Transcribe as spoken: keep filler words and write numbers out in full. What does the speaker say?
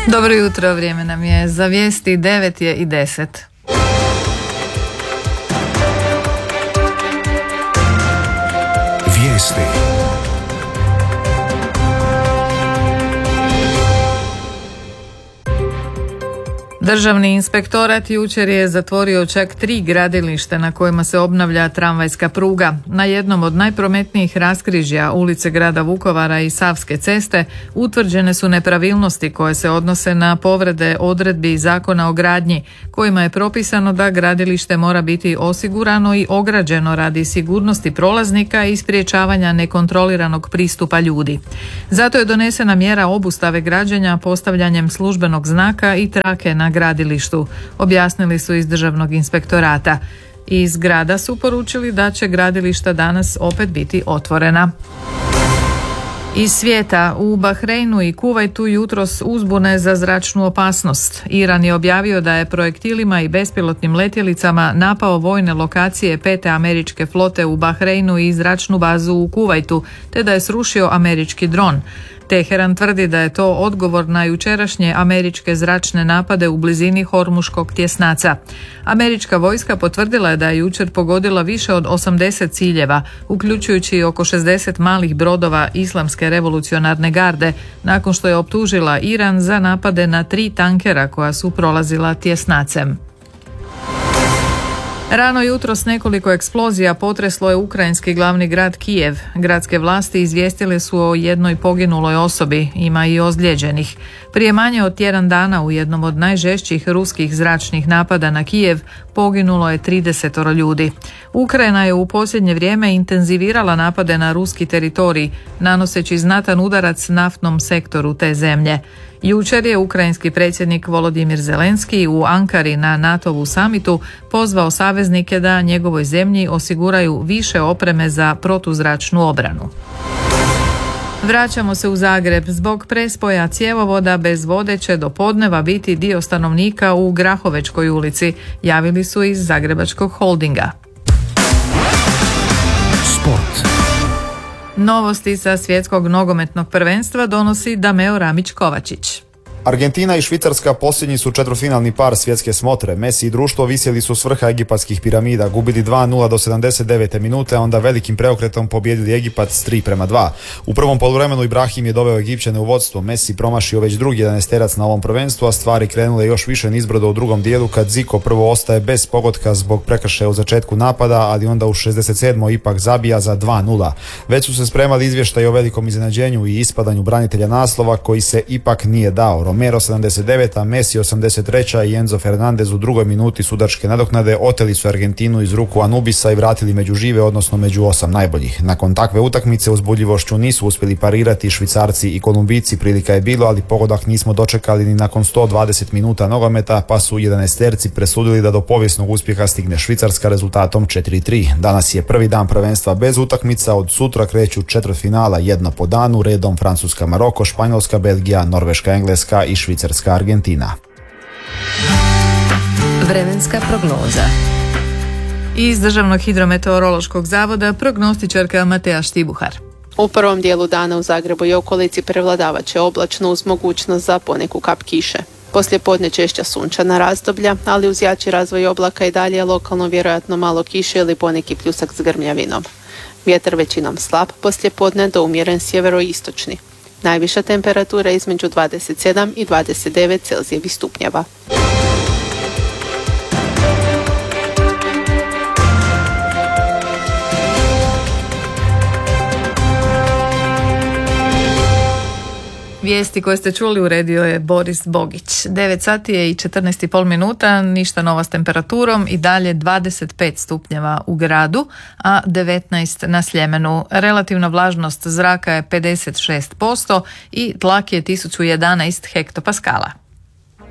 Dobro jutro, vrijeme nam je za vijesti, devet je i deset. Vijesti. Državni inspektorat jučer je zatvorio čak tri gradilište na kojima se obnavlja tramvajska pruga. Na jednom od najprometnijih raskrižja ulice grada Vukovara i Savske ceste utvrđene su nepravilnosti koje se odnose na povrede odredbi Zakona o gradnji, kojima je propisano da gradilište mora biti osigurano i ograđeno radi sigurnosti prolaznika i sprječavanja nekontroliranog pristupa ljudi. Zato je donesena mjera obustave građenja postavljanjem službenog znaka i trake na gradilištu, objasnili su iz Državnog inspektorata. Iz grada su poručili da će gradilišta danas opet biti otvorena. Iz svijeta, u Bahreinu i Kuvajtu jutros uzbune za zračnu opasnost. Iran je objavio da je projektilima i bespilotnim letjelicama napao vojne lokacije pete američke flote u Bahreinu i zračnu bazu u Kuvajtu, te da je srušio američki dron. Teheran tvrdi da je to odgovor na jučerašnje američke zračne napade u blizini Hormuškog tjesnaca. Američka vojska potvrdila je da je jučer pogodila više od osamdeset ciljeva, uključujući oko šezdeset malih brodova Islamske revolucionarne garde, nakon što je optužila Iran za napade na tri tankera koja su prolazila tjesnacem. Rano jutro s nekoliko eksplozija potreslo je ukrajinski glavni grad Kijev. Gradske vlasti izvijestile su o jednoj poginuloj osobi, ima i ozlijeđenih. Prije manje od tjedan dana u jednom od najžešćih ruskih zračnih napada na Kijev poginulo je tridesetoro ljudi. Ukrajina je u posljednje vrijeme intenzivirala napade na ruski teritorij, nanoseći znatan udarac naftnom sektoru te zemlje. Jučer je ukrajinski predsjednik Volodimir Zelenski u Ankari na NATO-vu samitu pozvao saveznike da njegovoj zemlji osiguraju više opreme za protuzračnu obranu. Vraćamo se u Zagreb. Zbog prespoja cjevovoda bez vode će do podneva biti dio stanovnika u Grahovečkoj ulici, javili su iz Zagrebačkog holdinga. Sport. Novosti sa svjetskog nogometnog prvenstva donosi Dameo Ramić-Kovačić. Argentina i Švicarska posljednji su četvrtfinalni par svjetske smotre. Messi i društvo visjeli su s vrha egipatskih piramida, gubili dva nula do sedamdeset devete minute, a onda velikim preokretom pobijedili Egipat s tri prema dva. U prvom poluvremenu Ibrahim je doveo Egipćane u vodstvo. Messi promašio već drugi jedanaesterac na ovom prvenstvu, a stvari krenule još više nizbrdo u drugom dijelu kad Zico prvo ostaje bez pogotka zbog prekršaja u začetku napada, ali onda u šezdeset sedmoj ipak zabija za dva nula. Već su se spremali izvještaji o velikom iznenađenju i ispadanju branitelja naslova koji se ipak nije dao. Romero sedamdeset deveta, Messi osamdeset treća i Enzo Fernandez u drugoj minuti sudačke nadoknade oteli su Argentinu iz ruku Anubisa i vratili među žive, odnosno među osam najboljih. Nakon takve utakmice uzbudljivošću nisu uspjeli parirati Švicarci i Kolumbijci, prilika je bilo, ali pogodak nismo dočekali ni nakon sto dvadeset minuta nogometa, pa su jedanaesterci presudili da do povijesnog uspjeha stigne Švicarska rezultatom četiri tri. Danas je prvi dan prvenstva bez utakmica, od sutra kreću četvrtfinala jedna po danu, redom Francuska Maroko, Španjolska Belgija, Norveška Engleska i Švicarska Argentina. Vremenska prognoza. Iz Državnog hidrometeorološkog zavoda prognostičarka Mateja Štibuhar. U prvom dijelu dana u Zagrebu i okolici prevladavat će oblačno uz mogućnost za poneku kap kiše. Poslije podne češća sunčana razdoblja, ali uz jači razvoj oblaka i dalje je lokalno vjerojatno malo kiše ili poneki pljusak s grmljavinom. Vjetar većinom slab, poslije podne do umjeren sjeveroistočni. Najviša temperatura između dvadeset sedam i dvadeset devet Celzijevih stupnjeva. Vijesti koje ste čuli uredio je Boris Bogić. devet sati je i četrnaest i pol minuta, ništa nova s temperaturom i dalje dvadeset pet stupnjeva u gradu, a devetnaest na Sljemenu. Relativna vlažnost zraka je pedeset šest posto i tlak je tisuću jedanaest hektopaskala.